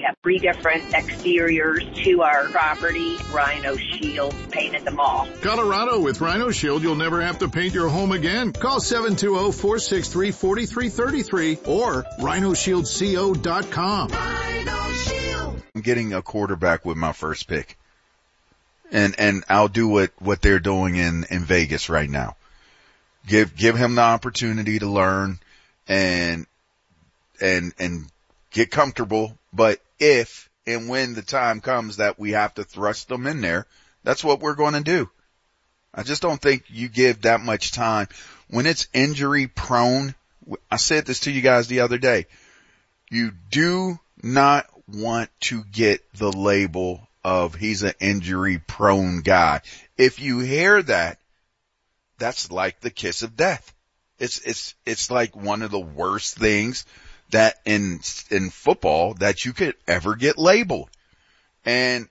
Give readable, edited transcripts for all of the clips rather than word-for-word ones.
have 3 different exteriors to our property. Rhino Shield painted them all. Colorado, with Rhino Shield, you'll never have to paint your home again. Call 720-463-4333 or rhinoshieldco.com. Rhino Shield. I'm getting a quarterback with my first pick. And I'll do what they're doing in Vegas right now. Give him the opportunity to learn and get comfortable. But if and when the time comes that we have to thrust them in there, that's what we're going to do. I just don't think you give that much time when it's injury prone. I said this to you guys the other day. You do not want to get the label of he's an injury prone guy. If you hear that, that's like the kiss of death. It's like one of the worst things that in football that you could ever get labeled. And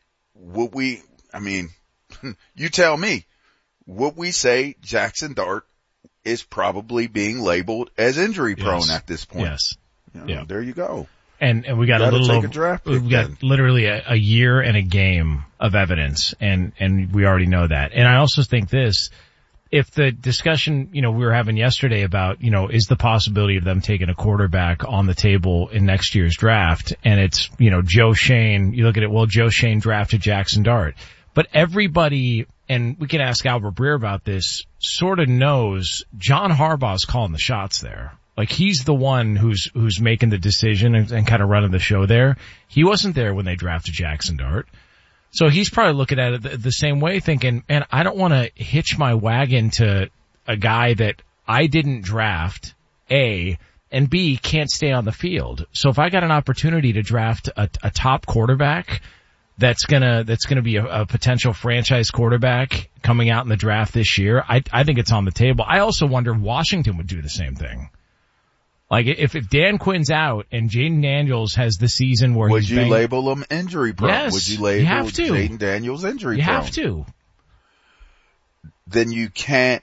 you tell me, would we say Jackson Dart is probably being labeled as injury prone at this point? Yes. Yeah. There you go. And we got we've got literally a year and a game of evidence, and we already know that. And I also think this, if the discussion, we were having yesterday about, is the possibility of them taking a quarterback on the table in next year's draft, and it's, Joe Schoen, you look at it, well, Joe Schoen drafted Jackson Dart. But everybody, and we can ask Albert Breer about this, sort of knows John Harbaugh's calling the shots there. Like, he's the one who's making the decision and kind of running the show there. He wasn't there when they drafted Jackson Dart. So he's probably looking at it the same way, thinking, man, I don't want to hitch my wagon to a guy that I didn't draft, A, and B, can't stay on the field. So if I got an opportunity to draft a top quarterback that's gonna be a potential franchise quarterback coming out in the draft this year, I think it's on the table. I also wonder if Washington would do the same thing. Like, if Dan Quinn's out and Jaden Daniels has the season where would you label him injury prone? Yes, would you label Jaden Daniels injury prone? You have to. Then you can't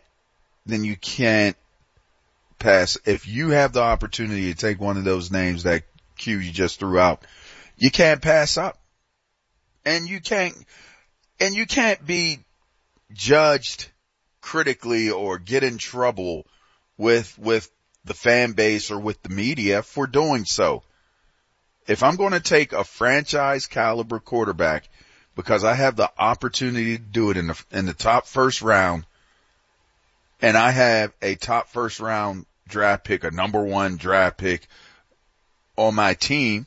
pass. If you have the opportunity to take one of those names that Q you just threw out, you can't pass up. And you can't be judged critically or get in trouble with the fan base or with the media for doing so. If I'm going to take a franchise caliber quarterback because I have the opportunity to do it in the top first round, and I have a top first round draft pick, a number 1 draft pick on my team,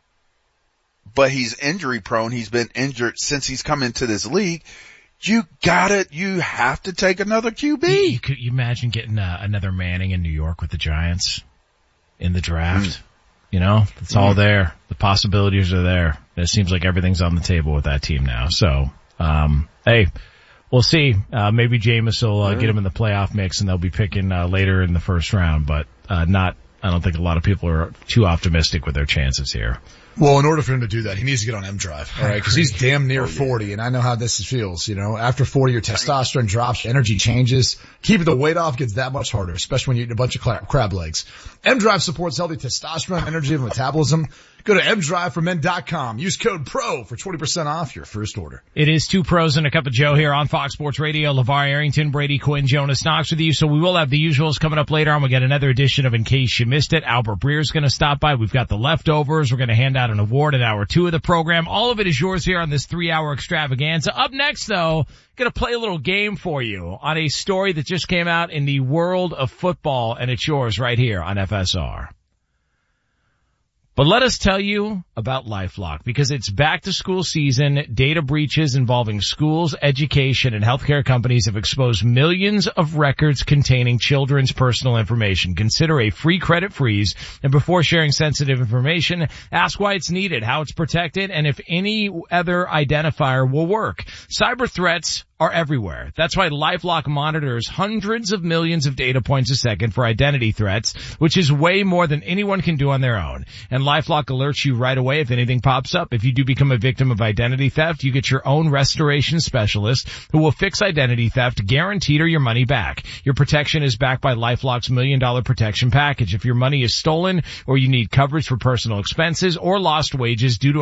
but he's injury prone, he's been injured since he's come into this league, you have to take another QB. Could you imagine getting another Manning in New York with the Giants in the draft? It's all there. The possibilities are there. It seems like everything's on the table with that team now. So, hey, we'll see. Maybe Jameis will get him in the playoff mix and they'll be picking later in the first round, but I don't think a lot of people are too optimistic with their chances here. Well, in order for him to do that, he needs to get on M-Drive, all right? Because he's damn near 40, and I know how this feels, After 40, your testosterone drops, your energy changes. Keeping the weight off gets that much harder, especially when you're eating a bunch of crab legs. M-Drive supports healthy testosterone, energy, and metabolism. Go to mdriveformen.com. Use code PRO for 20% off your first order. It is 2 pros and a cup of Joe here on Fox Sports Radio. LeVar Arrington, Brady Quinn, Jonas Knox with you. So we will have the usuals coming up later on. We'll get another edition of In Case You Missed It. Albert Breer's going to stop by. We've got the leftovers. We're going to hand out an award in hour 2 of the program. All of it is yours here on this 3-hour extravaganza. Up next, though, going to play a little game for you on a story that just came out in the world of football, and it's yours right here on FSR. But let us tell you about LifeLock, because it's back to school season. Data breaches involving schools, education, and healthcare companies have exposed millions of records containing children's personal information. Consider a free credit freeze, and before sharing sensitive information, ask why it's needed, how it's protected, and if any other identifier will work. Cyber threats are everywhere. That's why LifeLock monitors hundreds of millions of data points a second for identity threats, which is way more than anyone can do on their own. And LifeLock alerts you right away if anything pops up. If you do become a victim of identity theft, you get your own restoration specialist who will fix identity theft, guaranteed, or your money back. Your protection is backed by LifeLock's $1 Million Protection Package. If your money is stolen or you need coverage for personal expenses or lost wages due to